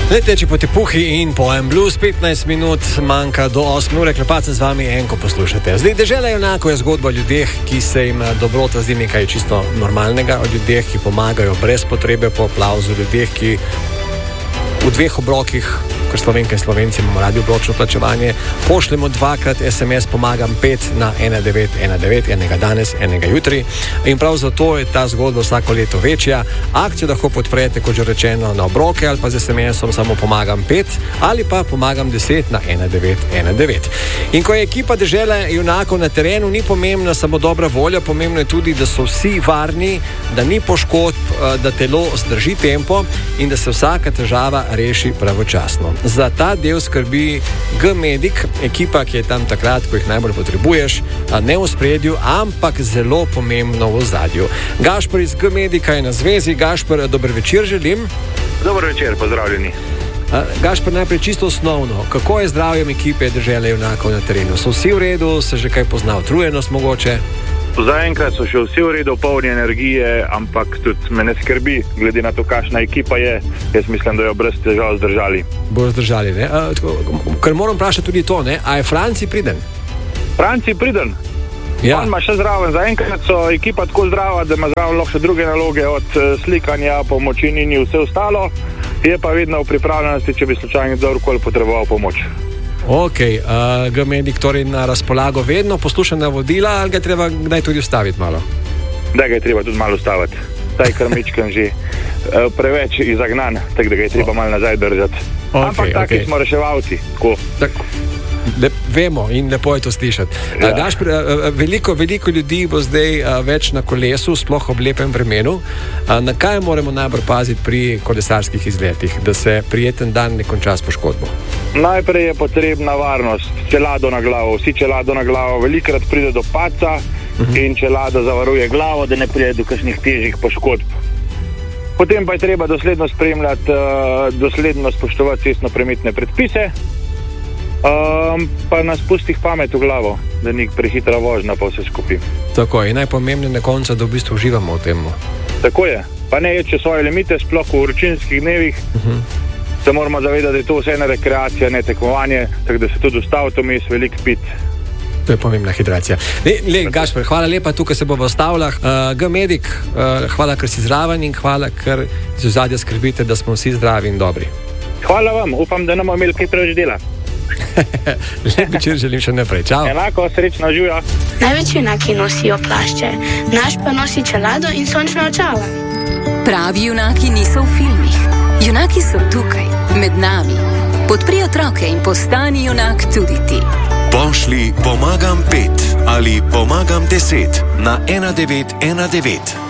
Leteči po tepuhi in po Blues, 15 minut manjka do 8 ure, klepat se z vami enko poslušate. Zdaj, Dežela junakov je zgodba o ljudeh, ki se jim dobrota zdi nekaj čisto normalnega, o ljudeh, ki pomagajo brez potrebe po aplavzu, ljudeh, ki v dveh obrokih, ker Slovenke in Slovenci imamo radi obročno plačevanje, pošljemo dvakrat SMS pomagam 5 na 1919, enega danes, enega jutri. In prav zato je ta zgodba vsako leto večja. Akcijo lahko podprete, kot že rečeno, na obroke ali pa z SMS-om samo pomagam 5 ali pa pomagam 10 na 1919. In ko je ekipa Dežele junakov na terenu, ni pomembna samo dobra volja, pomembno je tudi, da so vsi varni, da ni poškodb, da telo zdrži tempo in da se vsaka težava reši pravočasno. Za ta del skrbi G-Medic, ekipa, ki je tam takrat, ko jih najbolj potrebuješ, ne v spredju, ampak zelo pomembno v ozadju. Gašper iz G-Medica je na zvezi. Gašper, dober večer želim. Dober večer, pozdravljeni. Gašper, najprej čisto osnovno, kako je zdravjem ekipe Dežele junakov na terenu? So vsi v redu, se že kaj pozna utrujenost mogoče? Zaenkrat so še vsi v redu, polni energije, ampak tudi me ne skrbi, glede na to, kakšna ekipa je. Jaz mislim, da jo brez težav zdržali. Bojo zdržali, ne? Ker moram vprašati tudi to, ne? A je Franci priden? Franci priden? Ja. On ima še zraven. Zaenkrat so ekipa tako zdrava, da ima zraven lahko še druge naloge, od slikanja, pomoči in vse ostalo. Je pa vedno v pripravljenosti, če bi slučajno kdorkoli potreboval pomoč. Ok, G-Medic torej na razpolago vedno, posluša navodila ali ga treba kdaj tudi ustaviti malo? Da ga je treba tudi malo ustaviti. Taj krmičkan že preveč izagnan, tako da ga je treba malo nazaj držati. Ampak taki smo reševalci. Vemo in lepo je to slišati. Ja. Gašper, veliko ljudi bo zdaj več na kolesu, sploh ob lepem vremenu. Na kaj moramo najbolj paziti pri kolesarskih izletih, da se prijeten dan ne konča s poškodbo? Najprej je potrebna varnost, čelado na glavo. Vsi čelado na glavo, velikrat pride do padca in čelada zavaruje glavo, da ne pride do kakšnih težjih poškodb. Potem pa je treba dosledno spremljati, dosledno spoštovati cestno-prometne predpise, pa nas pustih pamet v glavo, da ni prehitra vožnja pa vse skupaj. Tako je, najpomembneje na koncu, da v bistvu uživamo v tem. Tako je, pa ne ječe svoje limite, sploh v vročinskih dnevih. Se moramo zavedati, da je to vse ena rekreacija, ne tekmovanje, tako da se tudi ustavite vmes, veliko pit. To je pomembna hidracija. Gašper, hvala lepa, tukaj se bomo ustavljali. G-Medic, hvala, ker si zraven in hvala, ker z ozadja skrbite, da smo vsi zdravi in dobri. Hvala vam, upam, da ne bomo imeli kaj preveč dela. Lep večer želim še naprej. Čau. Enako, srečno, živijo. Največ junaki nosijo plašče, naš pa nosi čelado in sončna očala. Pravi junaki niso v filmih. Junaki so tukaj, med nami. Podpri otroke in postani junak tudi ti. Pošli pomagam 5 ali pomagam 10 na 1919.